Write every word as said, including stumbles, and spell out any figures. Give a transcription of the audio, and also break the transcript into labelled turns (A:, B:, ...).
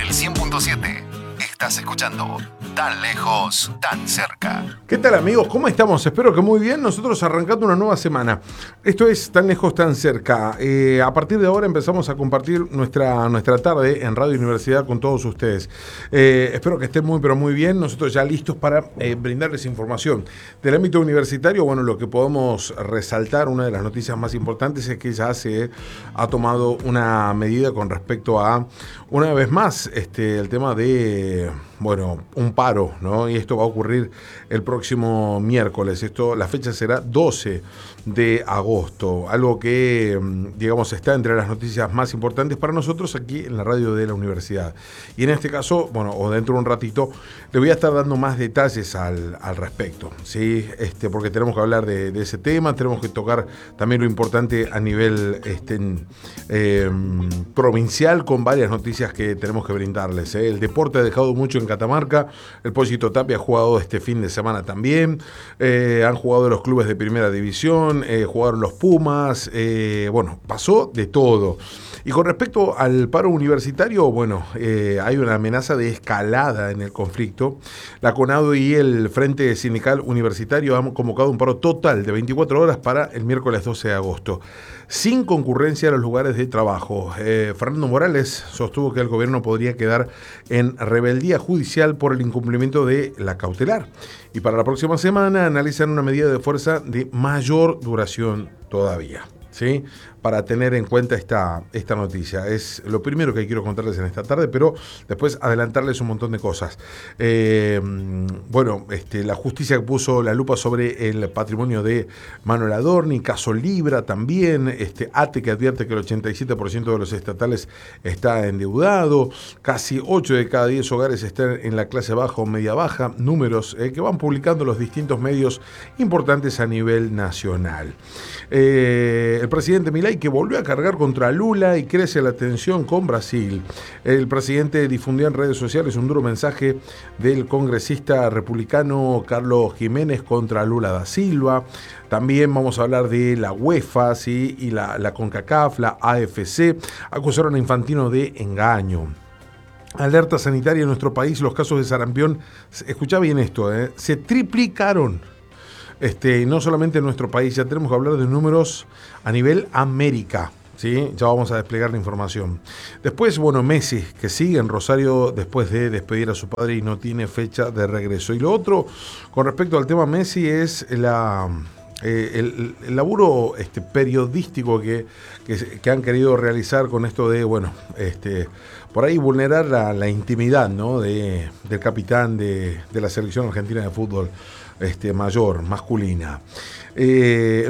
A: el cien punto siete. Estás escuchando Tan Lejos, Tan Cerca.
B: ¿Qué tal, amigos? ¿Cómo estamos? Espero que muy bien. Nosotros arrancando una nueva semana. Esto es Tan Lejos, Tan Cerca. Eh, a partir de ahora empezamos a compartir nuestra, nuestra tarde en Radio Universidad con todos ustedes. Eh, espero que estén muy, pero muy bien. Nosotros ya listos para eh, brindarles información. Del ámbito universitario, bueno, lo que podemos resaltar, una de las noticias más importantes es que ya se ha tomado una medida con respecto a, una vez más, este, el tema de... bueno, un paro, ¿no? Y esto va a ocurrir el próximo miércoles. Esto, la fecha será doce de agosto, algo que, digamos, está entre las noticias más importantes para nosotros aquí en la radio de la universidad. Y en este caso, bueno, o dentro de un ratito, le voy a estar dando más detalles al, al respecto, ¿sí? Este, porque tenemos que hablar de, de ese tema, tenemos que tocar también lo importante a nivel este, eh, provincial, con varias noticias que tenemos que brindarles, ¿eh? El deporte ha dejado mucho en Catamarca. El Pollito Tapia ha jugado este fin de semana también. Eh, han jugado los clubes de primera división, eh, jugaron los Pumas. Eh, bueno, pasó de todo. Y con respecto al paro universitario, bueno, eh, hay una amenaza de escalada en el conflicto. La CONADO y el Frente Sindical Universitario han convocado un paro total de veinticuatro horas para el miércoles doce de agosto, sin concurrencia a los lugares de trabajo. Eh, Fernando Morales sostuvo que el gobierno podría quedar en rebeldía judicial por el incumplimiento de la cautelar. Y para la próxima semana analizan una medida de fuerza de mayor duración todavía, ¿sí? Para tener en cuenta esta, esta noticia. Es lo primero que quiero contarles en esta tarde, pero después adelantarles un montón de cosas. Eh, bueno, este, la justicia puso la lupa sobre el patrimonio de Manuel Adorni, caso Libra también, este, ATE que advierte que el ochenta y siete por ciento de los estatales está endeudado, casi ocho de cada diez hogares están en la clase baja o media baja, números eh, que van publicando los distintos medios importantes a nivel nacional. Eh, el presidente Milei, que volvió a cargar contra Lula y crece la tensión con Brasil. El presidente difundió en redes sociales un duro mensaje del congresista republicano Carlos Jiménez contra Lula da Silva. También vamos a hablar de la UEFA, ¿sí? Y la, la CONCACAF, la A F C, acusaron a Infantino de engaño. Alerta sanitaria en nuestro país, los casos de sarampión, escuchá bien esto, ¿eh? se triplicaron. Este, no solamente en nuestro país, ya tenemos que hablar de números a nivel América, ¿sí? Ya vamos a desplegar la información. Después, bueno, Messi, que sigue en Rosario después de despedir a su padre y no tiene fecha de regreso. Y lo otro, con respecto al tema Messi, es la... Eh, el, el laburo este, periodístico que, que, que han querido realizar con esto de, bueno, este, por ahí vulnerar la, la intimidad, ¿no? de, del capitán de, de la selección argentina de fútbol este, mayor, masculina. Eh,